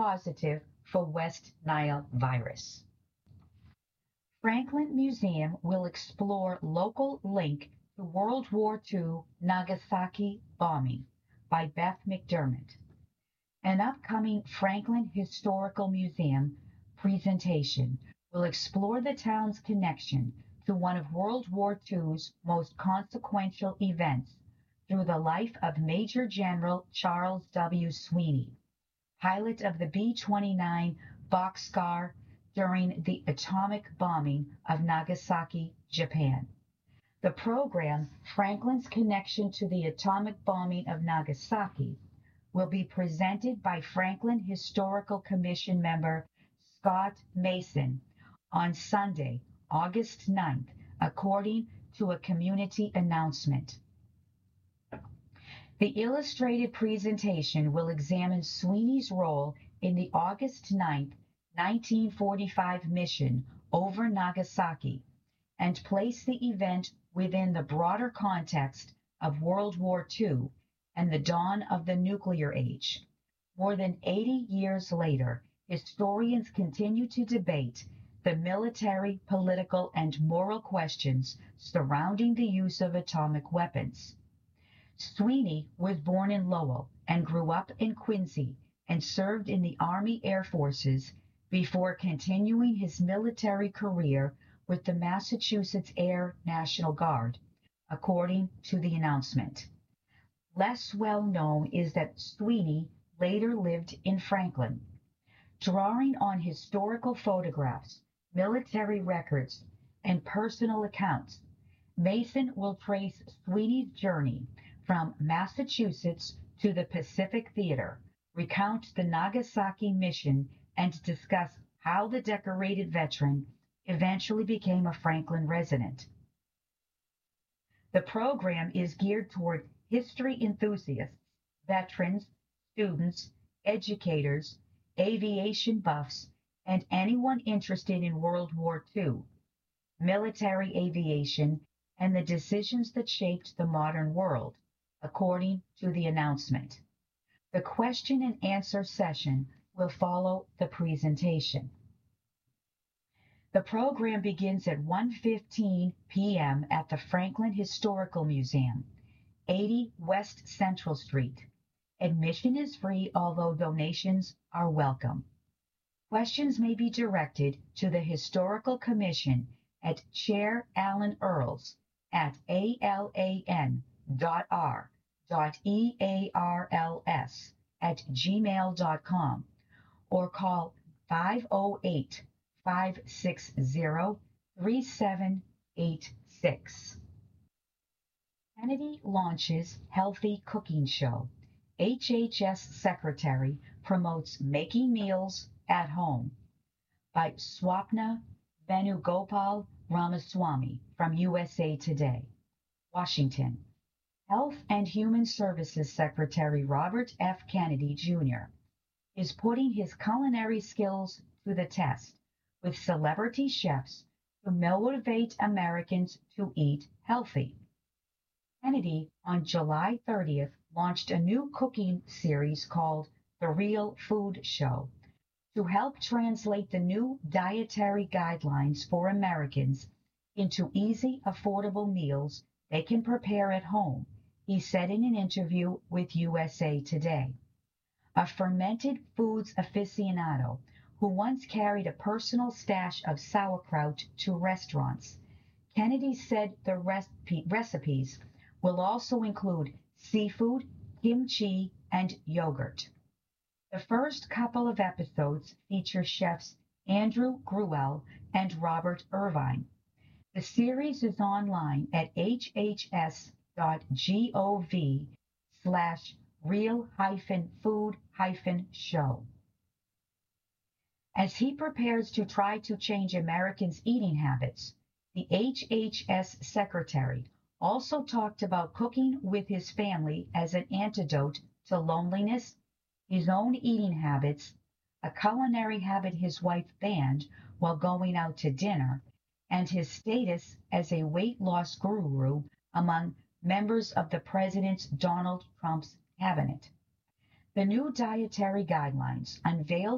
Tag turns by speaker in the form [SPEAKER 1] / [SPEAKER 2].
[SPEAKER 1] positive for West Nile virus. Franklin Museum will explore local link to World War II Nagasaki bombing by Beth McDermott. An upcoming Franklin Historical Museum presentation will explore the town's connection to one of World War II's most consequential events through the life of Major General Charles W. Sweeney, pilot of the B-29 Bockscar during the atomic bombing of Nagasaki, Japan. The program, Franklin's Connection to the Atomic Bombing of Nagasaki, will be presented by Franklin Historical Commission member Scott Mason on Sunday, August 9th, according to a community announcement. The illustrated presentation will examine Sweeney's role in the August 9th, 1945 mission over Nagasaki and place the event within the broader context of World War II and the dawn of the nuclear age. More than 80 years later, historians continue to debate the military, political, and moral questions surrounding the use of atomic weapons. Sweeney was born in Lowell and grew up in Quincy and served in the Army Air Forces before continuing his military career with the Massachusetts Air National Guard, according to the announcement. Less well known is that Sweeney later lived in Franklin. Drawing on historical photographs, military records, and personal accounts, Mason will trace Sweeney's journey from Massachusetts to the Pacific Theater, recount the Nagasaki mission, and discuss how the decorated veteran eventually became a Franklin resident. The program is geared toward history enthusiasts, veterans, students, educators, aviation buffs, and anyone interested in World War II, military aviation, and the decisions that shaped the modern world, according to the announcement. The question and answer session will follow the presentation. The program begins at 1:15 p.m. at the Franklin Historical Museum, 80 West Central Street. Admission is free, although donations are welcome. Questions may be directed to the Historical Commission at Chair Alan Earls at alan.r.earls@gmail.com or call 508-560-3786. Kennedy launches Healthy Cooking Show. HHS Secretary promotes making meals at home by Swapna Venugopal Ramaswamy from USA Today. Washington. Health and Human Services Secretary Robert F. Kennedy, Jr. is putting his culinary skills to the test with celebrity chefs to motivate Americans to eat healthy. Kennedy, on July 30th, launched a new cooking series called The Real Food Show to help translate the new dietary guidelines for Americans into easy, affordable meals they can prepare at home, he said in an interview with USA Today. A fermented foods aficionado who once carried a personal stash of sauerkraut to restaurants, Kennedy said the recipes will also include seafood, kimchi, and yogurt. The first couple of episodes feature chefs Andrew Gruel and Robert Irvine. The series is online at hhs.gov/real-food-show. As he prepares to try to change Americans' eating habits, the HHS secretary also talked about cooking with his family as an antidote to loneliness, his own eating habits, a culinary habit his wife banned while going out to dinner, and his status as a weight loss guru among members of the President Donald Trump's cabinet. The new dietary guidelines, unveiled